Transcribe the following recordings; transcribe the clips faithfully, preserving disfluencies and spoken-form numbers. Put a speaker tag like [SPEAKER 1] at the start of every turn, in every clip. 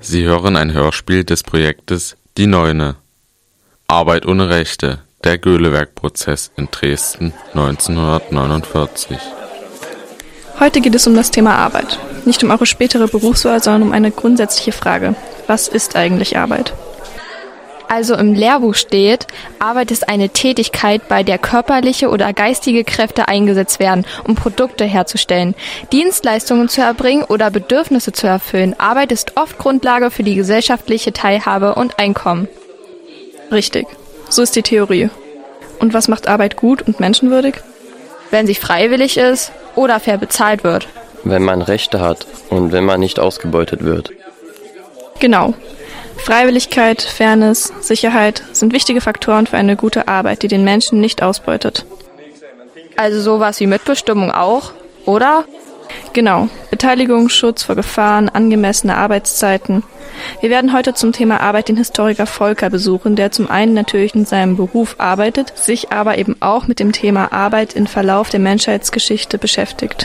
[SPEAKER 1] Sie hören ein Hörspiel des Projektes Die Neune. Arbeit ohne Rechte. Der Göhlewerk-Prozess in Dresden neunzehnhundertneunundvierzig.
[SPEAKER 2] Heute geht es um das Thema Arbeit. Nicht um eure spätere Berufswahl, sondern um eine grundsätzliche Frage. Was ist eigentlich Arbeit?
[SPEAKER 3] Also im Lehrbuch steht, Arbeit ist eine Tätigkeit, bei der körperliche oder geistige Kräfte eingesetzt werden, um Produkte herzustellen, Dienstleistungen zu erbringen oder Bedürfnisse zu erfüllen. Arbeit ist oft Grundlage für die gesellschaftliche Teilhabe und Einkommen.
[SPEAKER 2] Richtig, so ist die Theorie. Und was macht Arbeit gut und menschenwürdig?
[SPEAKER 3] Wenn sie freiwillig ist oder fair bezahlt wird.
[SPEAKER 4] Wenn man Rechte hat und wenn man nicht ausgebeutet wird.
[SPEAKER 2] Genau. Freiwilligkeit, Fairness, Sicherheit sind wichtige Faktoren für eine gute Arbeit, die den Menschen nicht ausbeutet.
[SPEAKER 3] Also sowas wie Mitbestimmung auch, oder?
[SPEAKER 2] Genau. Beteiligung, Schutz vor Gefahren, angemessene Arbeitszeiten. Wir werden heute zum Thema Arbeit den Historiker Volker besuchen, der zum einen natürlich in seinem Beruf arbeitet, sich aber eben auch mit dem Thema Arbeit im Verlauf der Menschheitsgeschichte beschäftigt.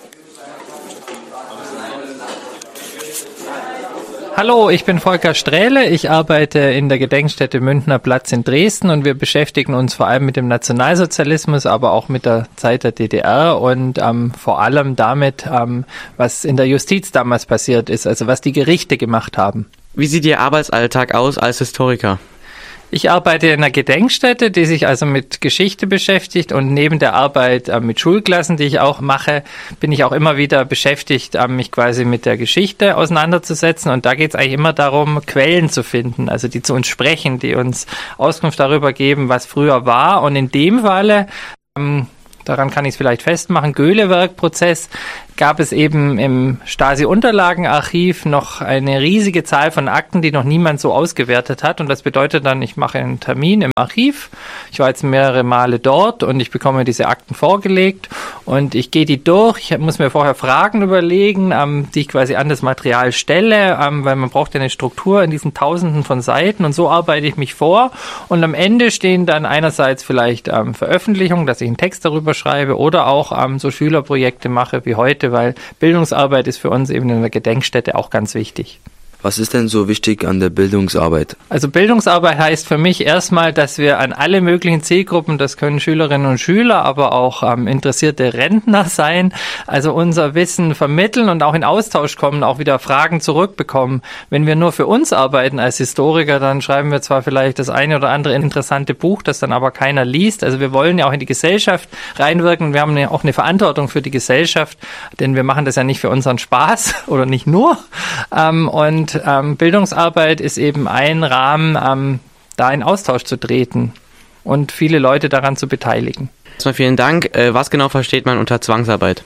[SPEAKER 5] Hallo, ich bin Volker Strähle, ich arbeite in der Gedenkstätte Münchner Platz in Dresden und wir beschäftigen uns vor allem mit dem Nationalsozialismus, aber auch mit der Zeit der D D R und ähm, vor allem damit, ähm, was in der Justiz damals passiert ist, also was die Gerichte gemacht haben.
[SPEAKER 6] Wie sieht Ihr Arbeitsalltag aus als Historiker?
[SPEAKER 5] Ich arbeite in einer Gedenkstätte, die sich also mit Geschichte beschäftigt und neben der Arbeit äh, mit Schulklassen, die ich auch mache, bin ich auch immer wieder beschäftigt, äh, mich quasi mit der Geschichte auseinanderzusetzen und da geht es eigentlich immer darum, Quellen zu finden, also die zu uns sprechen, die uns Auskunft darüber geben, was früher war und in dem Falle, ähm, daran kann ich es vielleicht festmachen, Göhlewerk-Prozess, gab es eben im Stasi-Unterlagenarchiv noch eine riesige Zahl von Akten, die noch niemand so ausgewertet hat. Und das bedeutet dann, ich mache einen Termin im Archiv. Ich war jetzt mehrere Male dort und ich bekomme diese Akten vorgelegt und ich gehe die durch. Ich muss mir vorher Fragen überlegen, ähm, die ich quasi an das Material stelle, ähm, weil man braucht ja eine Struktur in diesen Tausenden von Seiten und so arbeite ich mich vor. Und am Ende stehen dann einerseits vielleicht ähm, Veröffentlichungen, dass ich einen Text darüber schreibe oder auch ähm, so Schülerprojekte mache wie heute, weil Bildungsarbeit ist für uns eben in der Gedenkstätte auch ganz wichtig.
[SPEAKER 7] Was ist denn so wichtig an der Bildungsarbeit?
[SPEAKER 5] Also Bildungsarbeit heißt für mich erstmal, dass wir an alle möglichen Zielgruppen, das können Schülerinnen und Schüler, aber auch ähm, interessierte Rentner sein, also unser Wissen vermitteln und auch in Austausch kommen, auch wieder Fragen zurückbekommen. Wenn wir nur für uns arbeiten als Historiker, dann schreiben wir zwar vielleicht das eine oder andere interessante Buch, das dann aber keiner liest. Also wir wollen ja auch in die Gesellschaft reinwirken. Wir haben ja auch eine Verantwortung für die Gesellschaft, denn wir machen das ja nicht für unseren Spaß oder nicht nur. Ähm, und Ähm, Bildungsarbeit ist eben ein Rahmen, ähm, da in Austausch zu treten und viele Leute daran zu beteiligen.
[SPEAKER 6] Erstmal vielen Dank. Äh, was genau versteht man unter Zwangsarbeit?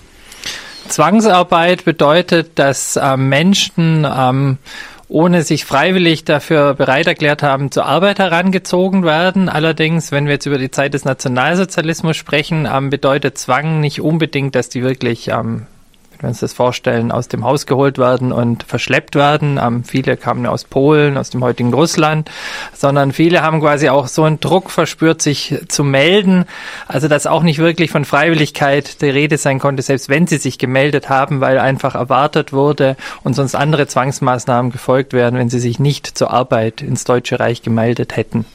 [SPEAKER 5] Zwangsarbeit bedeutet, dass äh, Menschen ähm, ohne sich freiwillig dafür bereit erklärt haben, zur Arbeit herangezogen werden. Allerdings, wenn wir jetzt über die Zeit des Nationalsozialismus sprechen, ähm, bedeutet Zwang nicht unbedingt, dass die wirklich ähm, wenn wir uns das vorstellen, aus dem Haus geholt werden und verschleppt werden. Ähm, viele kamen aus Polen, aus dem heutigen Russland, sondern viele haben quasi auch so einen Druck verspürt, sich zu melden. Also dass auch nicht wirklich von Freiwilligkeit die Rede sein konnte, selbst wenn sie sich gemeldet haben, weil einfach erwartet wurde und sonst andere Zwangsmaßnahmen gefolgt wären, wenn sie sich nicht zur Arbeit ins Deutsche Reich gemeldet hätten.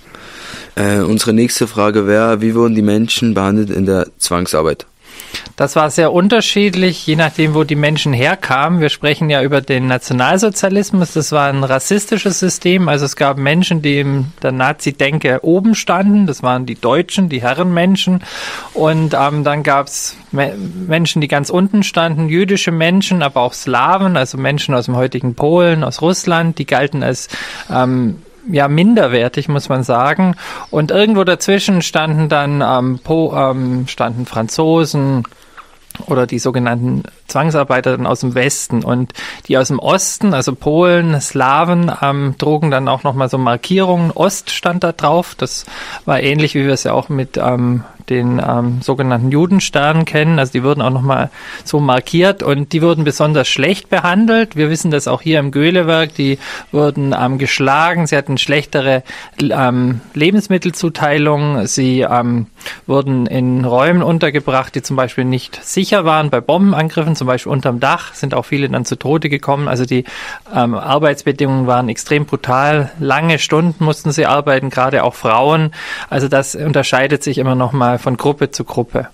[SPEAKER 7] Äh, unsere nächste Frage wäre, wie wurden die Menschen behandelt in der Zwangsarbeit?
[SPEAKER 5] Das war sehr unterschiedlich, je nachdem, wo die Menschen herkamen. Wir sprechen ja über den Nationalsozialismus. Das war ein rassistisches System. Also es gab Menschen, die in der Nazi-Denke oben standen. Das waren die Deutschen, die Herrenmenschen. Und ähm, dann gab es Me- Menschen, die ganz unten standen, jüdische Menschen, aber auch Slawen, also Menschen aus dem heutigen Polen, aus Russland. Die galten als ähm, ja, minderwertig, muss man sagen. Und irgendwo dazwischen standen dann ähm, po, ähm, standen Franzosen oder die sogenannten Zwangsarbeiter dann aus dem Westen. Und die aus dem Osten, also Polen, Slawen, ähm, trugen dann auch nochmal so Markierungen. Ost stand da drauf. Das war ähnlich, wie wir es ja auch mit ähm, den ähm, sogenannten Judensternen kennen. Also die wurden auch nochmal so markiert und die wurden besonders schlecht behandelt. Wir wissen das auch hier im Göhlewerk. Die wurden ähm, geschlagen. Sie hatten schlechtere ähm, Lebensmittelzuteilung. Sie ähm, wurden in Räumen untergebracht, die zum Beispiel nicht sicher waren, bei Bombenangriffen zum Beispiel unterm Dach, sind auch viele dann zu Tode gekommen. Also die ähm, Arbeitsbedingungen waren extrem brutal. Lange Stunden mussten sie arbeiten, gerade auch Frauen. Also das unterscheidet sich immer noch mal von Gruppe zu Gruppe.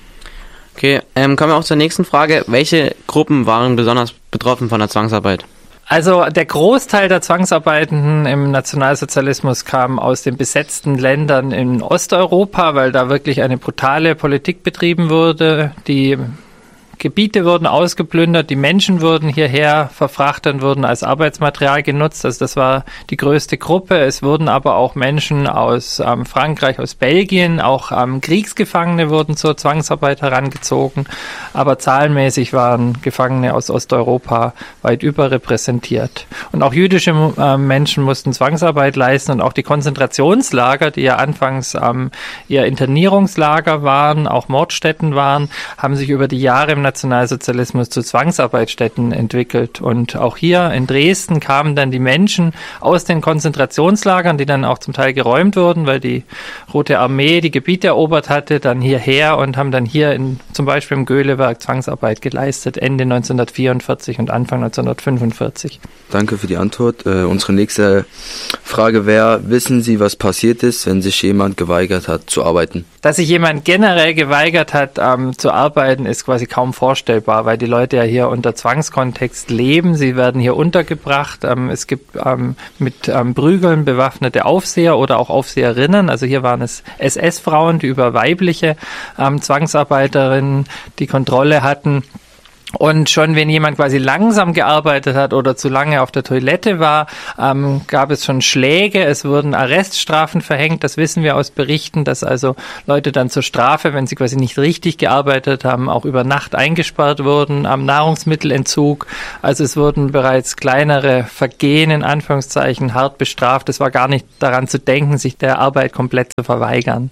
[SPEAKER 6] Okay, ähm, kommen wir auch zur nächsten Frage. Welche Gruppen waren besonders betroffen von der Zwangsarbeit?
[SPEAKER 5] Also der Großteil der Zwangsarbeitenden im Nationalsozialismus kam aus den besetzten Ländern in Osteuropa, weil da wirklich eine brutale Politik betrieben wurde. Die Gebiete wurden ausgeplündert, die Menschen wurden hierher verfrachtet und wurden als Arbeitsmaterial genutzt. Also das war die größte Gruppe. Es wurden aber auch Menschen aus ähm, Frankreich, aus Belgien, auch ähm, Kriegsgefangene wurden zur Zwangsarbeit herangezogen. Aber zahlenmäßig waren Gefangene aus Osteuropa weit überrepräsentiert. Und auch jüdische äh, Menschen mussten Zwangsarbeit leisten und auch die Konzentrationslager, die ja anfangs ähm, eher Internierungslager waren, auch Mordstätten waren, haben sich über die Jahre im Nationalsozialismus zu Zwangsarbeitsstätten entwickelt. Und auch hier in Dresden kamen dann die Menschen aus den Konzentrationslagern, die dann auch zum Teil geräumt wurden, weil die Rote Armee die Gebiete erobert hatte, dann hierher und haben dann hier in, zum Beispiel im Göhlewerk Zwangsarbeit geleistet, Ende neunzehnhundertvierundvierzig und Anfang neunzehnhundertfünfundvierzig.
[SPEAKER 7] Danke für die Antwort. Äh, unsere nächste Frage wäre, wissen Sie, was passiert ist, wenn sich jemand geweigert hat zu arbeiten?
[SPEAKER 5] Dass sich jemand generell geweigert hat, ähm, zu arbeiten, ist quasi kaum vorstellbar, weil die Leute ja hier unter Zwangskontext leben. Sie werden hier untergebracht. Ähm, es gibt ähm, mit ähm, Prügeln bewaffnete Aufseher oder auch Aufseherinnen. Also hier waren es S S-Frauen, die über weibliche ähm, Zwangsarbeiterinnen die Kontrolle hatten. Und schon wenn jemand quasi langsam gearbeitet hat oder zu lange auf der Toilette war, ähm, gab es schon Schläge, es wurden Arreststrafen verhängt. Das wissen wir aus Berichten, dass also Leute dann zur Strafe, wenn sie quasi nicht richtig gearbeitet haben, auch über Nacht eingesperrt wurden, am Nahrungsmittelentzug. Also es wurden bereits kleinere Vergehen in Anführungszeichen hart bestraft. Es war gar nicht daran zu denken, sich der Arbeit komplett zu verweigern.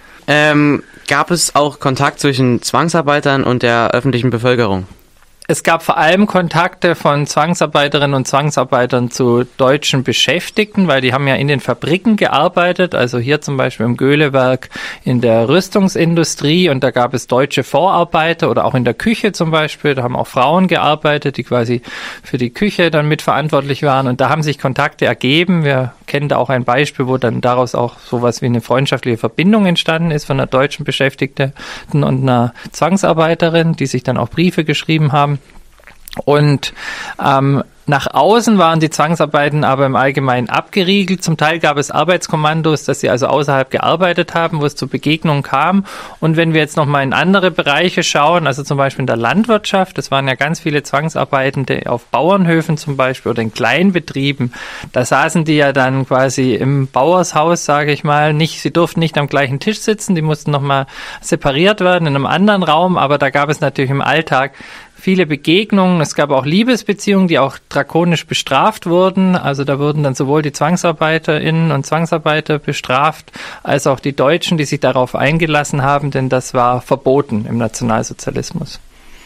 [SPEAKER 6] Ähm, gab es auch Kontakt zwischen Zwangsarbeitern und der öffentlichen Bevölkerung?
[SPEAKER 5] Es gab vor allem Kontakte von Zwangsarbeiterinnen und Zwangsarbeitern zu deutschen Beschäftigten, weil die haben ja in den Fabriken gearbeitet, also hier zum Beispiel im Göhlewerk in der Rüstungsindustrie, und da gab es deutsche Vorarbeiter oder auch in der Küche zum Beispiel, da haben auch Frauen gearbeitet, die quasi für die Küche dann mitverantwortlich waren, und da haben sich Kontakte ergeben. Wir kennen da auch ein Beispiel, wo dann daraus auch sowas wie eine freundschaftliche Verbindung entstanden ist von einer deutschen Beschäftigten und einer Zwangsarbeiterin, die sich dann auch Briefe geschrieben haben. Und ähm, nach außen waren die Zwangsarbeiten aber im Allgemeinen abgeriegelt. Zum Teil gab es Arbeitskommandos, dass sie also außerhalb gearbeitet haben, wo es zu Begegnungen kam. Und wenn wir jetzt nochmal in andere Bereiche schauen, also zum Beispiel in der Landwirtschaft, es waren ja ganz viele Zwangsarbeitende auf Bauernhöfen zum Beispiel oder in Kleinbetrieben, da saßen die ja dann quasi im Bauershaus, sage ich mal, nicht, sie durften nicht am gleichen Tisch sitzen, die mussten nochmal separiert werden in einem anderen Raum, aber da gab es natürlich im Alltag viele Begegnungen. Es gab auch Liebesbeziehungen, die auch drakonisch bestraft wurden. Also da wurden dann sowohl die ZwangsarbeiterInnen und Zwangsarbeiter bestraft, als auch die Deutschen, die sich darauf eingelassen haben, denn das war verboten im Nationalsozialismus.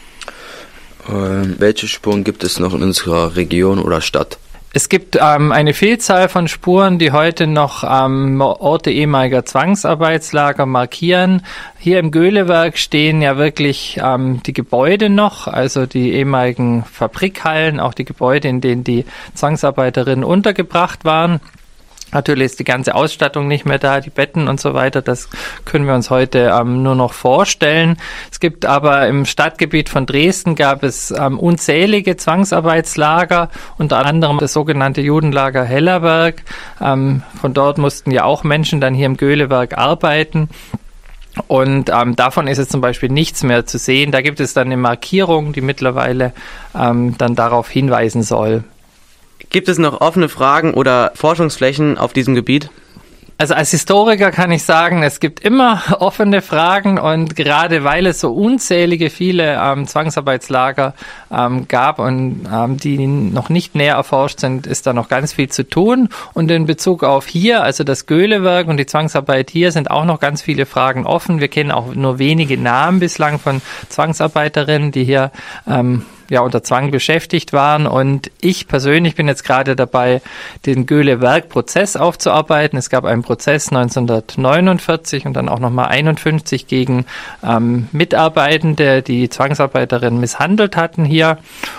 [SPEAKER 7] Ähm, welche Spuren gibt es noch in unserer Region oder Stadt?
[SPEAKER 5] Es gibt ähm, eine Vielzahl von Spuren, die heute noch ähm, Orte ehemaliger Zwangsarbeitslager markieren. Hier im Göhlewerk stehen ja wirklich ähm, die Gebäude noch, also die ehemaligen Fabrikhallen, auch die Gebäude, in denen die Zwangsarbeiterinnen untergebracht waren. Natürlich ist die ganze Ausstattung nicht mehr da, die Betten und so weiter, das können wir uns heute ähm, nur noch vorstellen. Es gibt aber im Stadtgebiet von Dresden gab es ähm, unzählige Zwangsarbeitslager, unter anderem das sogenannte Judenlager Hellerberg. Ähm, von dort mussten ja auch Menschen dann hier im Göhlewerk arbeiten. Und ähm, davon ist jetzt zum Beispiel nichts mehr zu sehen. Da gibt es dann eine Markierung, die mittlerweile ähm, dann darauf hinweisen soll.
[SPEAKER 6] Gibt es noch offene Fragen oder Forschungsflächen auf diesem Gebiet?
[SPEAKER 5] Also als Historiker kann ich sagen, es gibt immer offene Fragen, und gerade weil es so unzählige viele ähm, Zwangsarbeitslager ähm, gab und ähm, die noch nicht näher erforscht sind, ist da noch ganz viel zu tun. Und in Bezug auf hier, also das Göhlewerk und die Zwangsarbeit hier, sind auch noch ganz viele Fragen offen. Wir kennen auch nur wenige Namen bislang von Zwangsarbeiterinnen, die hier ähm, ja unter Zwang beschäftigt waren. Und ich persönlich bin jetzt gerade dabei, den Göhle-Werk-Prozess aufzuarbeiten. Es gab einen Prozess neunzehnhundertneunundvierzig und dann auch nochmal einundfünfzig gegen ähm, Mitarbeitende, die Zwangsarbeiterinnen misshandelt hatten hier.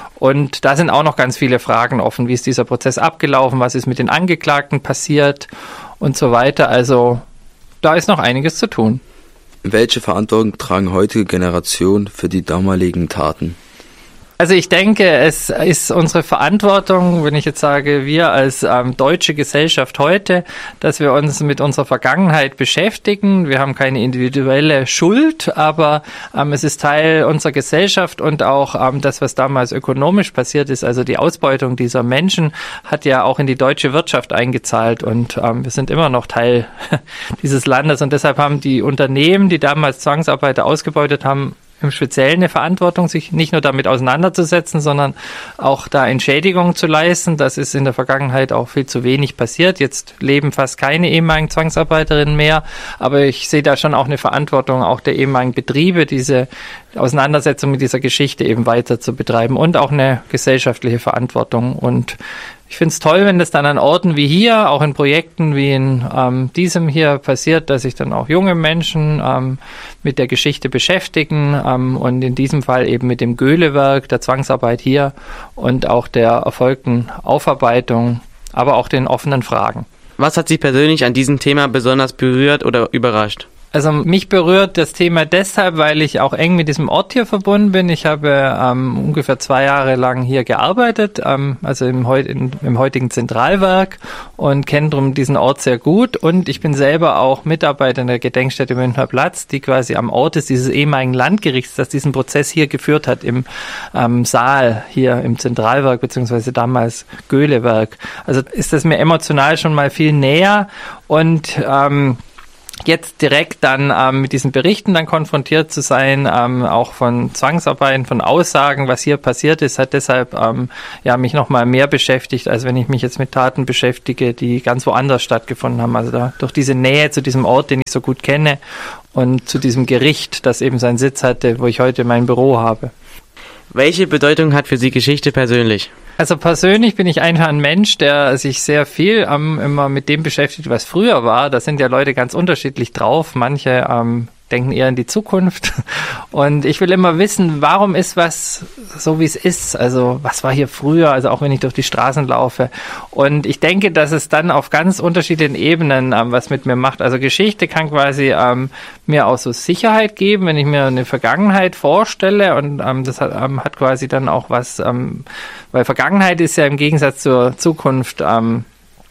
[SPEAKER 5] Und da sind auch noch ganz viele Fragen offen. Wie ist dieser Prozess abgelaufen? Was ist mit den Angeklagten passiert? Und so weiter. Also da ist noch einiges zu tun.
[SPEAKER 7] Welche Verantwortung tragen heutige Generationen für die damaligen Taten?
[SPEAKER 5] Also ich denke, es ist unsere Verantwortung, wenn ich jetzt sage, wir als ähm, deutsche Gesellschaft heute, dass wir uns mit unserer Vergangenheit beschäftigen. Wir haben keine individuelle Schuld, aber ähm, es ist Teil unserer Gesellschaft und auch ähm, das, was damals ökonomisch passiert ist, also die Ausbeutung dieser Menschen, hat ja auch in die deutsche Wirtschaft eingezahlt und ähm, wir sind immer noch Teil dieses Landes und deshalb haben die Unternehmen, die damals Zwangsarbeiter ausgebeutet haben, im Speziellen eine Verantwortung, sich nicht nur damit auseinanderzusetzen, sondern auch da Entschädigungen zu leisten. Das ist in der Vergangenheit auch viel zu wenig passiert. Jetzt leben fast keine ehemaligen Zwangsarbeiterinnen mehr, aber ich sehe da schon auch eine Verantwortung auch der ehemaligen Betriebe, diese Auseinandersetzung mit dieser Geschichte eben weiter zu betreiben und auch eine gesellschaftliche Verantwortung. Und ich finde es toll, wenn das dann an Orten wie hier, auch in Projekten wie in ähm, diesem hier passiert, dass sich dann auch junge Menschen ähm, mit der Geschichte beschäftigen ähm, und in diesem Fall eben mit dem Göhle-Werk, der Zwangsarbeit hier und auch der erfolgten Aufarbeitung, aber auch den offenen Fragen.
[SPEAKER 6] Was hat Sie persönlich an diesem Thema besonders berührt oder überrascht?
[SPEAKER 5] Also mich berührt das Thema deshalb, weil ich auch eng mit diesem Ort hier verbunden bin. Ich habe ähm, ungefähr zwei Jahre lang hier gearbeitet, ähm, also im, heut, in, im heutigen Zentralwerk und kenne darum diesen Ort sehr gut. Und ich bin selber auch Mitarbeiter in der Gedenkstätte Münchner Platz, die quasi am Ort ist dieses ehemaligen Landgerichts, das diesen Prozess hier geführt hat, im ähm, Saal hier im Zentralwerk, beziehungsweise damals Göhle-Werk. Also ist das mir emotional schon mal viel näher und ähm, jetzt direkt dann ähm, mit diesen Berichten dann konfrontiert zu sein, ähm, auch von Zwangsarbeiten, von Aussagen, was hier passiert ist, hat deshalb ähm, ja mich nochmal mehr beschäftigt, als wenn ich mich jetzt mit Taten beschäftige, die ganz woanders stattgefunden haben. Also da, durch diese Nähe zu diesem Ort, den ich so gut kenne und zu diesem Gericht, das eben seinen Sitz hatte, wo ich heute mein Büro habe.
[SPEAKER 6] Welche Bedeutung hat für Sie Geschichte persönlich?
[SPEAKER 5] Also persönlich bin ich einfach ein Mensch, der sich sehr viel ähm, immer mit dem beschäftigt, was früher war. Da sind ja Leute ganz unterschiedlich drauf. Manche ähm, denken eher in die Zukunft. Und ich will immer wissen, warum ist was so, wie es ist? Also was war hier früher? Also auch wenn ich durch die Straßen laufe. Und ich denke, dass es dann auf ganz unterschiedlichen Ebenen ähm, was mit mir macht. Also Geschichte kann quasi ähm, mir auch so Sicherheit geben, wenn ich mir eine Vergangenheit vorstelle. Und ähm, das hat, ähm, hat quasi dann auch was, ähm, weil Vergangenheit ist ja im Gegensatz zur Zukunft ähm,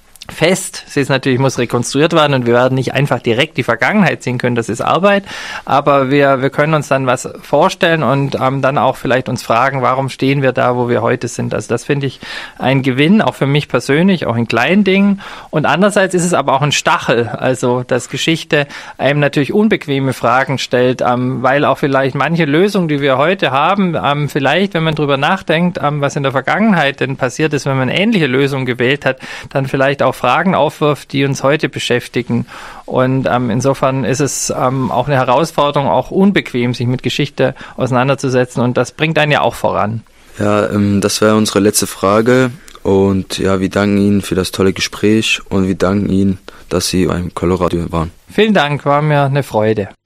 [SPEAKER 5] fest. Es ist natürlich, muss rekonstruiert werden und wir werden nicht einfach direkt die Vergangenheit sehen können, das ist Arbeit, aber wir, wir können uns dann was vorstellen und ähm, dann auch vielleicht uns fragen, warum stehen wir da, wo wir heute sind. Also das finde ich ein Gewinn, auch für mich persönlich, auch in kleinen Dingen und andererseits ist es aber auch ein Stachel, also dass Geschichte einem natürlich unbequeme Fragen stellt, ähm, weil auch vielleicht manche Lösungen, die wir heute haben, ähm, vielleicht, wenn man drüber nachdenkt, ähm, was in der Vergangenheit denn passiert ist, wenn man eine ähnliche Lösung gewählt hat, dann vielleicht auch Fragen aufwirft, die uns heute beschäftigen. Und ähm, insofern ist es ähm, auch eine Herausforderung, auch unbequem, sich mit Geschichte auseinanderzusetzen. Und das bringt einen ja auch voran.
[SPEAKER 7] Ja, ähm, das wäre unsere letzte Frage. Und ja, wir danken Ihnen für das tolle Gespräch und wir danken Ihnen, dass Sie beim Coloradio waren.
[SPEAKER 5] Vielen Dank, war mir eine Freude.